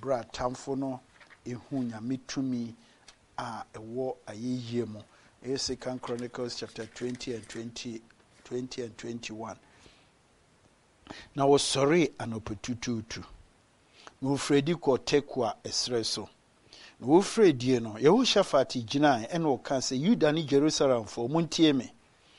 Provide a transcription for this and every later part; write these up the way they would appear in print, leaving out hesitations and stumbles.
bra tamfo no ehu nyame tumi a ewo ayeye mu. 2 Chronicles chapter 20 and 21. Na wo sorry anopetututu. Na ofredi ko tekwa esre so. Na wo fredi no Yehoshaphat gina ene o kan se Yuda ni Jerusalem fo muntie me.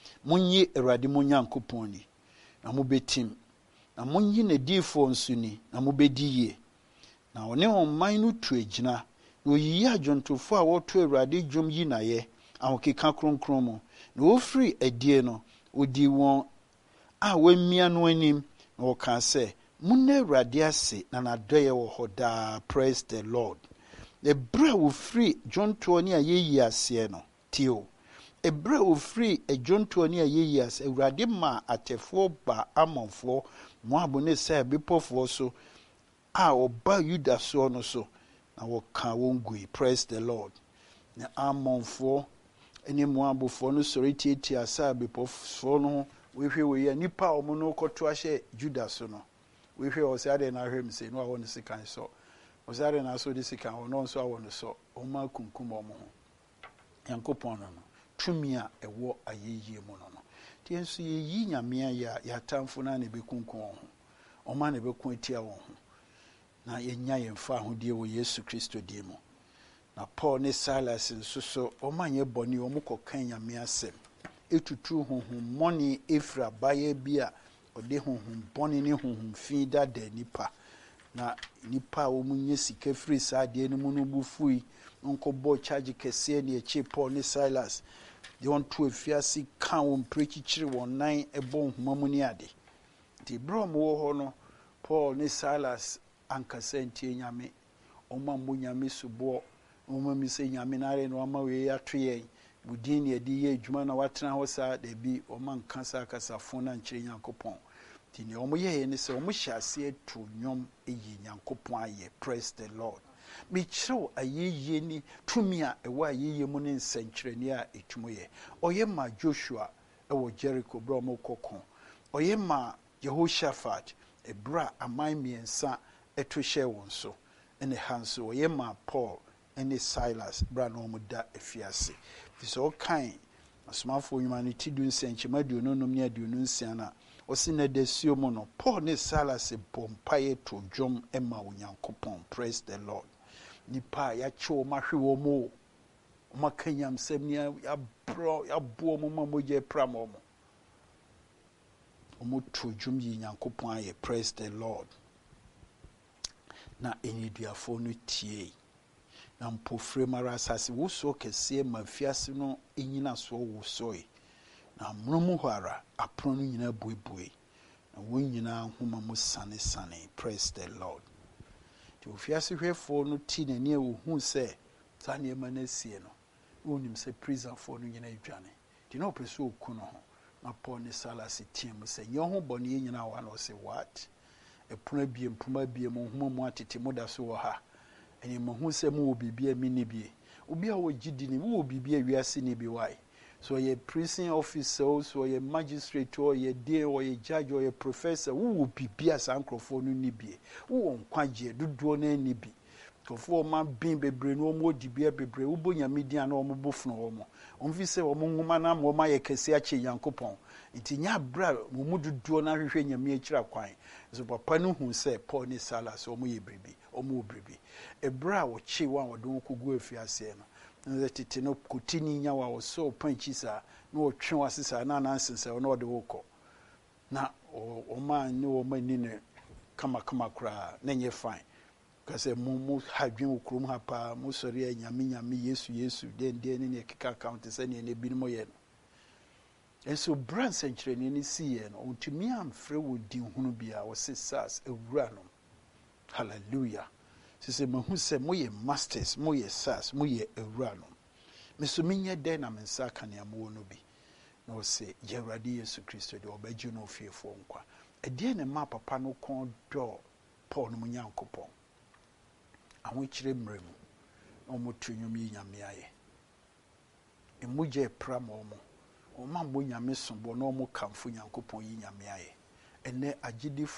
Munyi Awurade mo Nyankopɔn ni. Na mo betim. Na munyi ne difo nso ni na mo bediye. Na one ɔman no tu agina. Na oyiyi adwontofo a wɔto Awurade dwom yi na ye. Ahokeka kronkron mu. Na ofri adie no odi wɔn a wamia no anim na wɔka se munna Awurade ase na nadɔye wɔ hɔ daa. Praise the Lord. Ebra ofri dwonto ne ayeyi ase no tio. Ebra ofri dwonto ne ayeyi ase Awurade ma atefo ba amonfo Moab ne se bepofo so a oba Yuda so no so na wɔka wɔn gui. Praise the Lord. Na amonfo ene Moabfo no sori tietia sa bepofo no wehwe we nipa omo no koto ahye Juda so no wehwe o se ade na hwem se no awon sikan so o se ade na so de sikan o no so awon so o ma kunkum omo ho Yankopon no tumi a ewo ayeye mu no ti enso yi nyame ya tamfo na ne bekunkun ho o ma ne bekun etia won ho na yenya yemfa ahodie wo Yesu Kristo die mu. Na Paul ne Silas nso so o ma nye boni o mu kokan nyame asem etutu honhom moni efra baye bia ode honhom boni ne honhom fi dada nipa na nipa o munye sika free saade ne mu no bufui nko bo charge kese ne eche Paul ne Silas de on to afiase kan won prechichiri won nan ebo nhoma mu ne ade ti brom wo ho no Paul ne Silas ankasa ntie nyame o ma mo nyame subo o ma mi se nyame na re no ma we atwe budin ye di ye adwuma na watena ho sa da bi o man kansa kasafo na nkyere Nyankopɔn ti ne o mo ye ne se o mo hyase etu nwom eyi Nyankopɔn aye. Praise the Lord. Mi kyerɛw ayeye ni tumi a ewa ayeye mu ne nsankyerɛni a etumo ye oye ma Joshua ewo Jericho bro mo kokon oye ma Jehoshaphat ebra aman miensa eto hye won so ene hanso oye ma Paul ene Silas bra no mo da afiase. So kind asomafo humanity do nsenchema do no nom ne aduonu nsia na osi na desio mo no Paul ne Silas bompaye to dwom ema Onyankopɔn. Praise the Lord. Nipa ya cho mahwe wo mo makanyam sem ne ya bro ya bo mo mamoje pramo mo omo to dwom yi Nyankopɔn aye. Praise the Lord. Na eniduafo no tie na mpofre mara asase woso kese mafiase no enyina so wosoi na mromu hwara apro no nyina buebue na wonyina homa mo sane. Praise the Lord. Ti ofiase hwefo no ti na ne hu se sane ma na sie no wonim se prison for no nyina adwane ti na opeso oku no ho na Paul ne Silas tim se nye ho bone nyina wa na se what epuna bie mpuma bie mo homa mo atete mo da so wo ha eni mo hu se mo obibia mini bie obi a wo gidi ni wo obibia wiase ni bi why so ye prison officer so ye magistrate or ye day or ye judge or ye professor wo obibia sankrofo no ni bie wo nkwaje dodo na ni bi tofo ma bin bebre no mo dibia bebre wo bonya media na mo bofno wo mo onfi se wo mo nwoma na mo ma ye kese a che Yankopɔn nti nya bra mo mu dodo na hwehwe nyame akira kwan so papa no hu se Paul ne Silas o mo ye bribi o mo bribi ebra wo che wan wo don kogu afiase no nze tete no kotini nya wa so panchi sa na wo twe wasesa na nansense no de wokɔ na o man ni o mani ne kama kra na nye fine kase mu hadwen okrom ha pa mu sori nyame Yesu den ne keka account se ne bi no ye no enso brand century ni si ye no ontumi amfre wo din hunu bia wo se sas ewura no. Hallelujah. Sise mahu se moye masters moye sas moye ewura no meso menye den na mensa kane amowo no bi na o se Awurade Yesu Kristo de obagye no fiefo nkwa ede ne ma papa no kon do Paul no Nyankopɔn ahokyere mremu na omotu nwom yi nyame aye emuje pramo mo o ma mo nyame sombo na omo kamfo Nyankopɔn yi nyame aye ene agidifo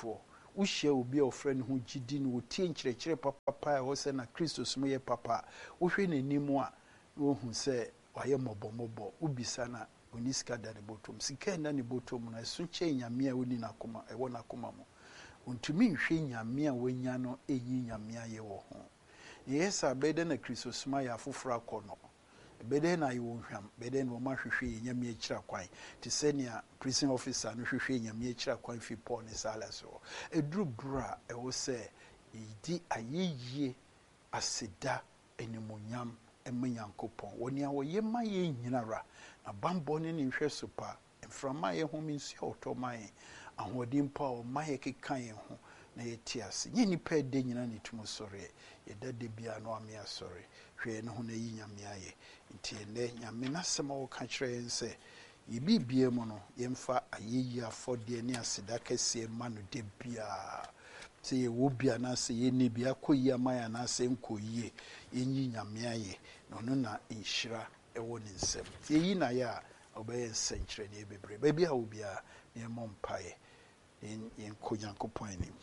wohyia obi a ɔfrɛ ne ho gyidi no wɔtie nkyerɛkyerɛ papa a ɛwɔ sɛ na Kristo som yɛ papa wohwɛ n'anim a wohu sɛ wayɛ mmɔbɔmmɔbɔ wobisa na ɔni sika da ne bɔtɔm sika nda ne bɔtɔm no ɛso kyɛ nyame a woni n'akoma ɛwɔ n'akoma mu ɔntumi nhwɛ nyame a wanya no ɛyi nyame ayɛ wɔ ho yɛyɛ sɛ bɛdɛ na Kristo som ayɛ afoforɔ akɔ no bɛdɛ na ayɛwɔ hwam bɛdɛ na ɔma hwehwɛ yɛ nyame akyira kwan te sɛnea prison officer no hwehwɛ nyame akyira kwan fi Paul ne Silas hɔ ɛduru boro a ɛwɔ sɛ yɛdi ayɛyie aseda animuonyam ɛma Nyankopɔn wɔne a wɔyɛ ma yɛ nyinara na bambɔ ne ne nhwɛ so pa mframa a yɛhom nsu a ɔtɔ ma yɛn ahoɔden pa a ɔma yɛ keka yɛn ho na yɛte ase nyɛ nipa ɛda nyina ne tum sɔre yɛda da bia no ame asɔre hwɛ ne ho na yi nyame ayɛ nti ɛnɛ nyame n'asɛm a wɔka kyerɛ yɛn sɛ yɛbibia mu no yɛmfa ayɛyi afɔdeɛ ne aseda kɛseɛ ma no da biaa sɛ yɛwɔ bi anaasɛ yɛnni bi akɔ yi ama yɛ anaasɛ nkɔ yie yɛnyi nyame ayɛ na ɔno na nhyira ɛwɔ ne nsɛm yɛyi na yɛ a ɔbɛyɛ nsɛnkyerɛnneɛ bebree baabi a wo biara na yɛmmɔ mpaeɛ yɛnkɔ Nyankopɔn anim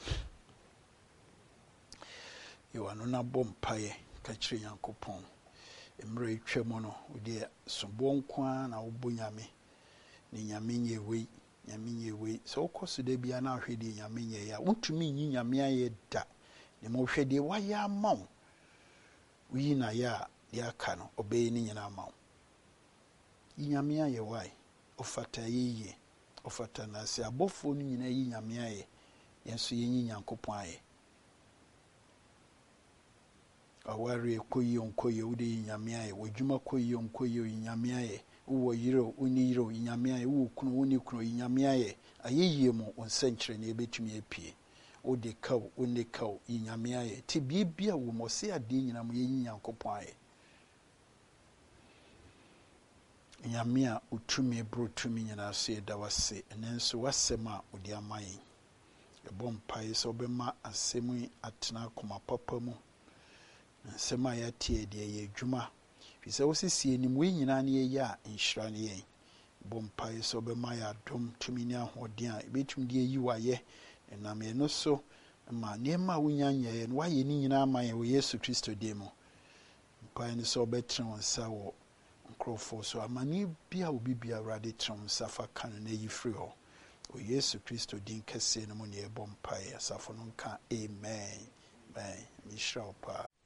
yɛwɔ no na bɔ mpaeɛ ka kyerɛ Nyankopɔn mmerɛ ɛtwa mu no wodeɛ sobɔ nko a na wobɔ nyame ne nyame nyɛ wei nyame nyɛ wei sɛ wokɔ so da bia na ahwɛ deɛ nyame nyɛ a wontumi nyi nyame ayɛ da ne ma wohwɛ deɛ wayɛ ama wo woyi na yɛ a deɛ aka no ɔbɛyɛ ne nyina ama wo yi nyame ayɛ wae ɔfata yɛyie ɔfata na sɛ abɔfoɔ no nyina yi nyame ayɛ yɛn so yɛnyi Nyankopɔn ayɛ aware kɔyie nkɔyie wode yi nyame ayɛ w'adwuma kɔyie nkɔyie yi nyame ayɛ wowɔ yere woni yere yi nyame ayɛ wowɔ kunu woni kunu yi nyame ayɛ ayɛyie mu wo nsɛnkyerɛnneɛ bɛtumi apie wode kaw wone kaw yi nyame ayɛ te biebia wo mmɔse adeɛ nyina mu yɛnyi Nyankopɔn ayɛ nyame a wotumi boro tumi nyinaa so yɛda wase ɛne nso wasɛm a wode ama yɛn yɛbɔ mpaeɛ sɛ wobɛma asɛm yi atena akoma papa mu nsɛm a yɛateɛ deɛ yɛ adwuma firi sɛ wosisi anim wei nyinaa ne yɛyɛ a nhyira ne yɛn bɔ mpaeɛ sɛ wobɛma yɛ adom tumi ne ahoɔden a ɛbɛtumi de ayi wayɛ ɛnam yɛno so ma nneɛma a wonya nyɛeɛ no woayɛ ne nyinaa ma yɛn wɔ Yesu Kristo din mu mpaeɛ no sɛ wobɛtene wo nsa wɔ nkurɔfoɔ so amane bia obi bia Awurade tene wo nsa fa ka no na ayi firi hɔ wɔ Yesu Kristo din kɛseɛ no mu ne yɛbɔ mpaeɛ asafo no nka amen amen mehyira wo paa